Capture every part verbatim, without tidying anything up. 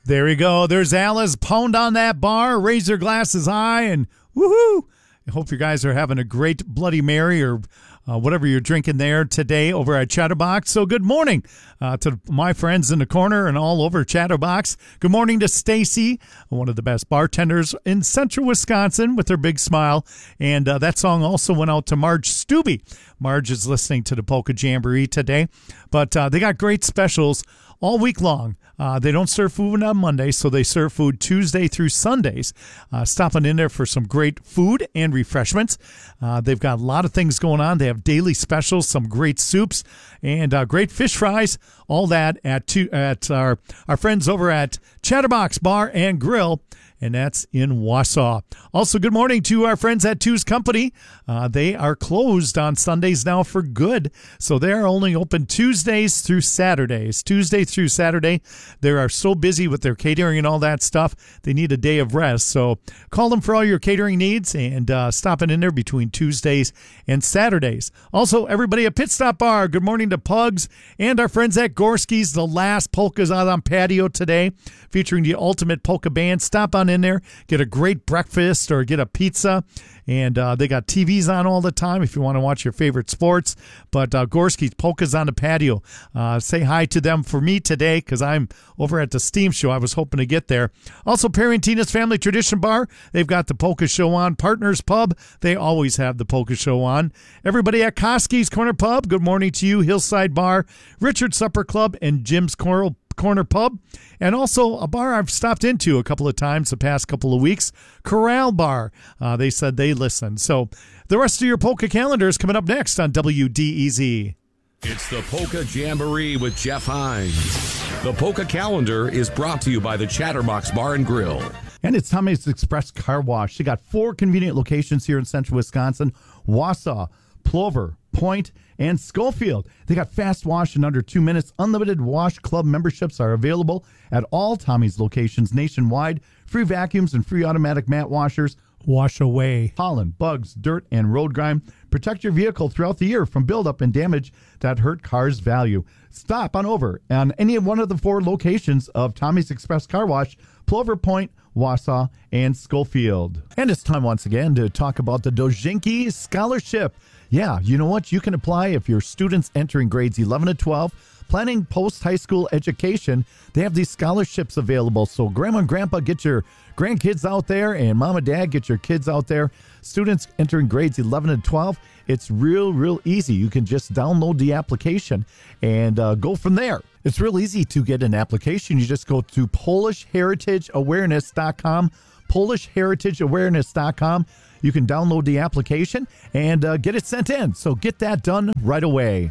There we go. There's Alice. Pound on that bar. Raise your glasses high and woohoo. I hope you guys are having a great Bloody Mary or uh, whatever you're drinking there today over at Chatterbox. So good morning uh, to my friends in the corner and all over Chatterbox. Good morning to Stacy, one of the best bartenders in central Wisconsin with her big smile. And uh, that song also went out to Marge Stubbe. Marge is listening to the Polka Jamboree today. But uh, they got great specials all week long. Uh, they don't serve food on Monday, so they serve food Tuesday through Sundays. Uh, stopping in there for some great food and refreshments. Uh, they've got a lot of things going on. They have daily specials, some great soups, and uh, great fish fries. All that at two, at our, our friends over at Chatterbox Bar and Grill, and that's in Wausau. Also, good morning to our friends at Two's Company. Uh, they are closed on Sundays now for good, so they are only open Tuesdays through Saturdays. Tuesday through Saturday, they are so busy with their catering and all that stuff, they need a day of rest. So call them for all your catering needs and uh, stopping in there between Tuesdays and Saturdays. Also, everybody at Pit Stop Bar, good morning to Pugs and our friends at Gorski's. The last polka's out on patio today, featuring the Ultimate Polka Band. Stop on in there, get a great breakfast or get a pizza. And uh, they got T Vs on all the time if you want to watch your favorite sports. But uh, Gorski's Polka's on the patio. Uh, say hi to them for me today because I'm over at the Steam Show. I was hoping to get there. Also, Perry and Tina's Family Tradition Bar. They've got the Polka Show on. Partners Pub. They always have the Polka Show on. Everybody at Koski's Corner Pub. Good morning to you. Hillside Bar, Richard Supper Club, and Jim's Coral Corner Pub, and also a bar I've stopped into a couple of times the past couple of weeks, Corral Bar. Uh, they said they listened. So the rest of your polka calendar is coming up next on W D E Z. It's the Polka Jamboree with Jeff Hines. The Polka Calendar is brought to you by the Chatterbox Bar and Grill. And it's Tommy's Express Car Wash. They got four convenient locations here in central Wisconsin: Wausau, Plover, Point, and Schofield. They got fast wash in under two minutes. Unlimited wash club memberships are available at all Tommy's locations nationwide. Free vacuums and free automatic mat washers. Wash away pollen, bugs, dirt, and road grime. Protect your vehicle throughout the year from buildup and damage that hurt cars' value. Stop on over on any one of the four locations of Tommy's Express Car Wash: Plover, Point, Wausau, and Schofield. And it's time once again to talk about the Dojinki Scholarship. Yeah, you know what? You can apply if you're students entering grades eleven to twelve, planning post-high school education. They have these scholarships available. So grandma and grandpa, get your grandkids out there, and mom and dad, get your kids out there. Students entering grades eleven and twelve, it's real, real easy. You can just download the application and uh, go from there. It's real easy to get an application. You just go to Polish Heritage Awareness dot com, Polish Heritage Awareness dot com. You can download the application and uh, get it sent in. So get that done right away.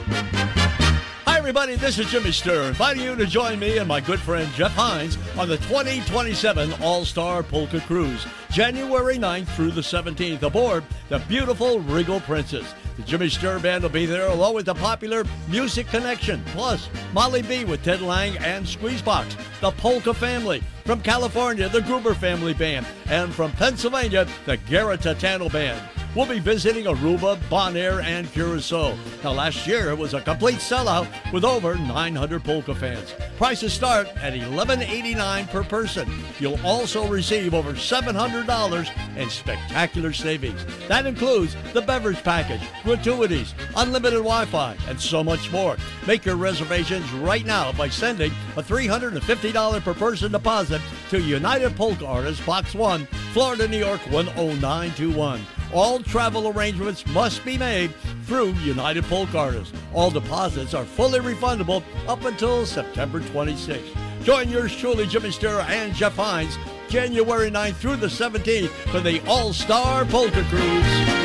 Hi, everybody. This is Jimmy Sturr, inviting you to join me and my good friend Jeff Hines on the twenty twenty-seven All-Star Polka Cruise, January ninth through the seventeenth, aboard the beautiful Regal Princess. The Jimmy Sturr Band will be there, along with the popular Music Connection, plus Molly B with Ted Lang and Squeezebox, the Polka Family. From California, the Gruber Family Band, and from Pennsylvania, the Garrett Tatano Band. We'll be visiting Aruba, Bonaire, and Curacao. Now, last year, it was a complete sellout with over nine hundred polka fans. Prices start at eleven eighty-nine per person. You'll also receive over seven hundred dollars in spectacular savings. That includes the beverage package, gratuities, unlimited Wi-Fi, and so much more. Make your reservations right now by sending a three hundred fifty dollars per person deposit to United Polka Artists, Box one, Florida, New York one oh nine two one. All travel arrangements must be made through United Polka Artists. All deposits are fully refundable up until September twenty-sixth. Join yours truly, Jimmy Sturr and Jeff Hines, January ninth through the seventeenth for the All-Star Polka Cruise.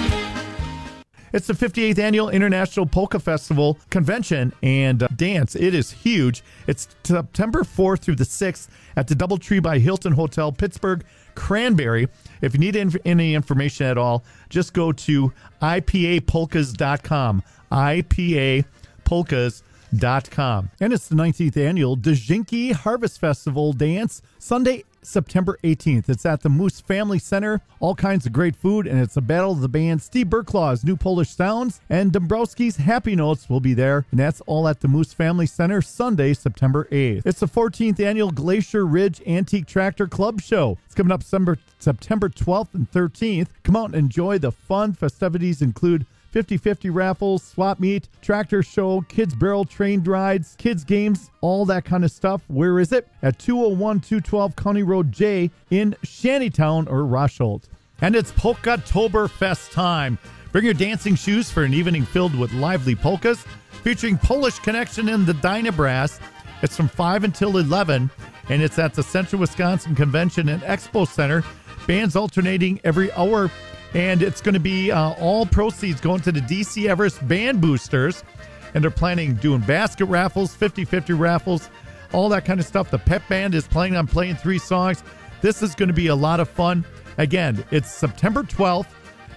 It's the fifty-eighth Annual International Polka Festival Convention and uh, Dance. It is huge. It's September fourth through the sixth at the Doubletree by Hilton Hotel, Pittsburgh, Cranberry. If you need inf- any information at all, just go to I P A polkas dot com, I P A polkas dot com. And it's the nineteenth annual Dzinki Harvest Festival Dance, Sunday, September eighteenth. It's at the Moose Family Center. All kinds of great food, and it's a battle of the bands. Steve Burklaw's New Polish Sounds and Dombrowski's Happy Notes will be there, and that's all at the Moose Family Center, Sunday, September eighth. It's the fourteenth annual Glacier Ridge Antique Tractor Club Show. It's coming up September, September twelfth and thirteenth. Come out and enjoy the fun. Festivities include fifty-fifty raffles, swap meet, tractor show, kids barrel train rides, kids games, all that kind of stuff. Where is it? At two oh one two twelve County Road J in Shantytown or Rosholt. And it's Polka-toberfest time. Bring your dancing shoes for an evening filled with lively polkas, featuring Polish Connection and the Dyna Brass. It's from five until eleven, and it's at the Central Wisconsin Convention and Expo Center. Bands alternating every hour. And it's going to be uh, all proceeds going to the D C Everest Band Boosters. And they're planning doing basket raffles, fifty-fifty raffles, all that kind of stuff. The pep band is planning on playing three songs. This is going to be a lot of fun. Again, it's September twelfth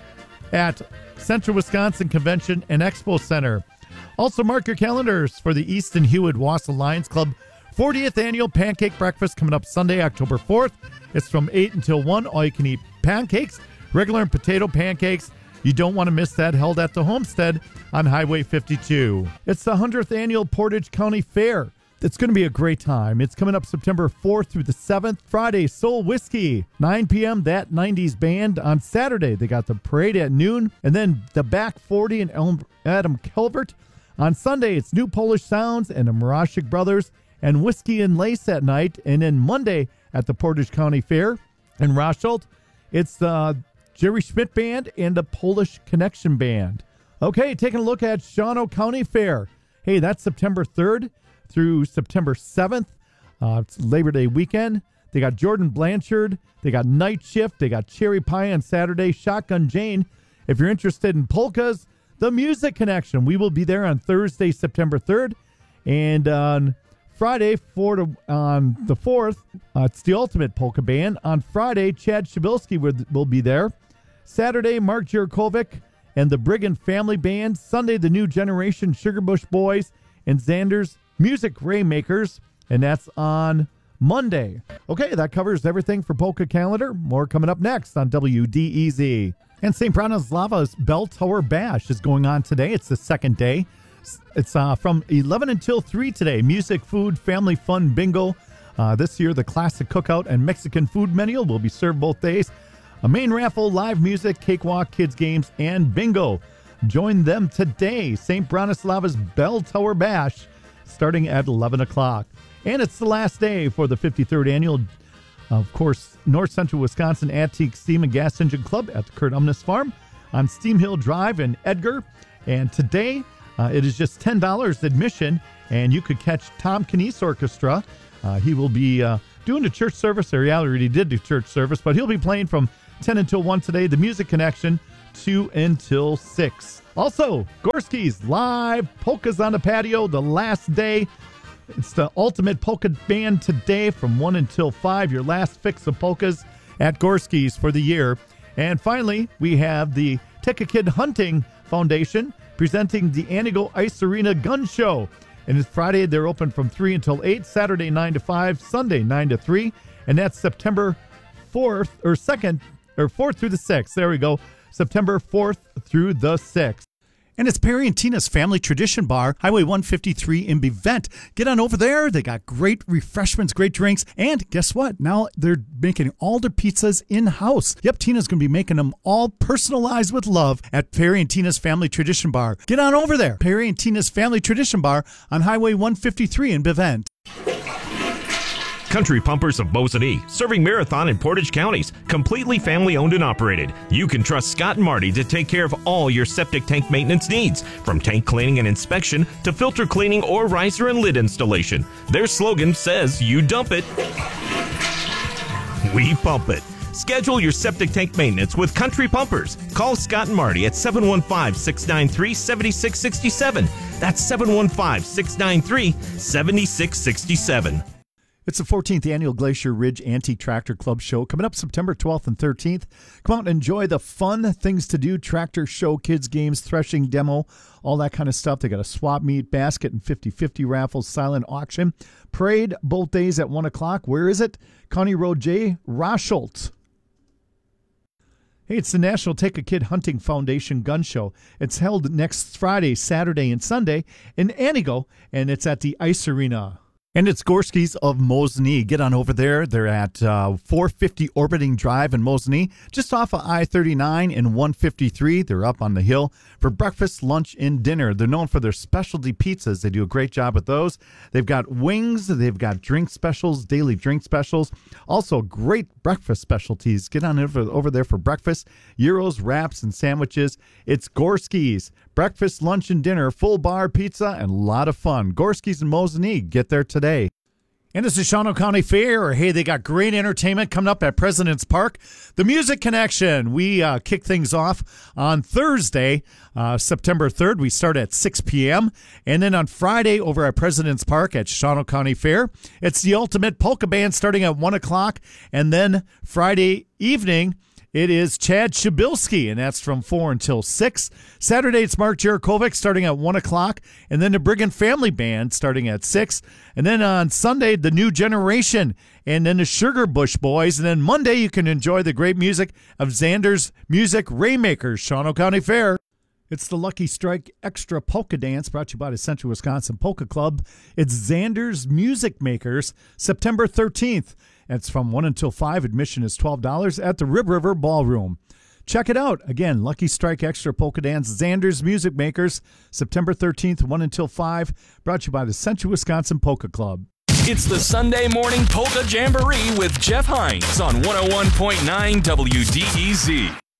at Central Wisconsin Convention and Expo Center. Also, mark your calendars for the Easton Hewitt Wausau Lions Club fortieth Annual Pancake Breakfast coming up Sunday, October fourth. It's from eight until one. All you can eat pancakes. Regular and potato pancakes. You don't want to miss that, held at the Homestead on Highway fifty-two. It's the hundredth Annual Portage County Fair. It's going to be a great time. It's coming up September fourth through the seventh. Friday, Soul Whiskey, nine p.m., That nineties Band. On Saturday, they got the parade at noon. And then the Back forty and Adam Calvert. On Sunday, it's New Polish Sounds and the Marashik Brothers and Whiskey and Lace at night. And then Monday at the Portage County Fair in Rosholt, it's the uh, Jerry Schmidt Band and the Polish Connection Band. Okay, taking a look at Shawano County Fair. Hey, that's September third through September seventh. Uh, it's Labor Day weekend. They got Jordan Blanchard. They got Night Shift. They got Cherry Pie on Saturday. Shotgun Jane. If you're interested in polkas, the Music Connection. We will be there on Thursday, September third. And on Friday, four to, on the fourth, uh, it's the Ultimate Polka Band. On Friday, Chad Shabilsky will, will be there. Saturday, Mark Jurkovic and the Brigand Family Band. Sunday, the New Generation Sugarbush Boys and Xander's Music Raymakers. And that's on Monday. Okay, that covers everything for Polka Calendar. More coming up next on W D E Z. And Saint Bronislava's Bell Tower Bash is going on today. It's the second day. It's uh, from eleven until three today. Music, food, family fun, bingo. Uh, this year, the classic cookout and Mexican food menu will be served both days. A main raffle, live music, cakewalk, kids games, and bingo. Join them today. Saint Bronislava's Bell Tower Bash, starting at eleven o'clock. And it's the last day for the fifty-third annual, of course, North Central Wisconsin Antique Steam and Gas Engine Club at the Kurt Umnes Farm on Steam Hill Drive in Edgar. And today, uh, it is just ten dollars admission, and you could catch Tom Knies Orchestra. Uh, he will be uh, doing the church service, or he already did the church service, but he'll be playing from ten until one today. The Music Connection, two until six. Also, Gorski's live polkas on the patio, the last day. It's the Ultimate Polka Band today from one until five. Your last fix of polkas at Gorski's for the year. And finally, we have the Tekakid Hunting Foundation presenting the Anigo Ice Arena Gun Show. And it's Friday, they're open from three until eight, Saturday nine to five, Sunday nine to three. And that's September fourth or second, or fourth through the sixth. There we go. September fourth through the sixth. And it's Perry and Tina's Family Tradition Bar, Highway one fifty-three in Bevent. Get on over there. They got great refreshments, great drinks. And guess what? Now they're making all their pizzas in-house. Yep, Tina's going to be making them all personalized with love at Perry and Tina's Family Tradition Bar. Get on over there. Perry and Tina's Family Tradition Bar on Highway one fifty-three in Bevent. Country Pumpers of Bozené, serving Marathon and Portage counties, completely family owned and operated. You can trust Scott and Marty to take care of all your septic tank maintenance needs, from tank cleaning and inspection to filter cleaning or riser and lid installation. Their slogan says, you dump it, we pump it. Schedule your septic tank maintenance with Country Pumpers. Call Scott and Marty at seven one five, six nine three, seven six six seven. That's seven one five, six nine three, seven six six seven. It's the fourteenth Annual Glacier Ridge Antique Tractor Club Show coming up September twelfth and thirteenth. Come out and enjoy the fun things to do, tractor show, kids games, threshing demo, all that kind of stuff. They got a swap meet, basket, and fifty-fifty raffles, silent auction. Parade both days at one o'clock. Where is it? County Road J, Rosholt. Hey, it's the National Take a Kid Hunting Foundation Gun Show. It's held next Friday, Saturday, and Sunday in Anigo, and it's at the Ice Arena. And it's Gorski's of Mosinee. Get on over there. They're at uh, four fifty Orbiting Drive in Mosinee, just off of I thirty-nine and one fifty-three. They're up on the hill for breakfast, lunch, and dinner. They're known for their specialty pizzas. They do a great job with those. They've got wings. They've got drink specials, daily drink specials. Also, great breakfast specialties. Get on over, over there for breakfast, gyros, wraps, and sandwiches. It's Gorski's. Breakfast, lunch, and dinner, full bar, pizza, and a lot of fun. Gorski's in Mosinee. Get there today. And it's the Shawano County Fair. Hey, they got great entertainment coming up at President's Park. The Music Connection. We uh, kick things off on Thursday, uh, September third. We start at six p.m. And then on Friday over at President's Park at Shawano County Fair, it's the Ultimate Polka Band starting at one o'clock. And then Friday evening, it is Chad Shabilsky, and that's from four until six. Saturday, it's Mark Jarakovic starting at one o'clock, and then the Brigand Family Band starting at six. And then on Sunday, the New Generation, and then the Sugar Bush Boys. And then Monday, you can enjoy the great music of Xander's Music Raymakers, Shawano County Fair. It's the Lucky Strike Extra Polka Dance brought to you by the Central Wisconsin Polka Club. It's Xander's Music Makers, September thirteenth. It's from one until five. Admission is twelve dollars at the Rib River Ballroom. Check it out. Again, Lucky Strike Extra Polka Dance, Xander's Music Makers, September thirteenth, one until five. Brought to you by the Central Wisconsin Polka Club. It's the Sunday Morning Polka Jamboree with Jeff Hines on one oh one point nine W D E Z.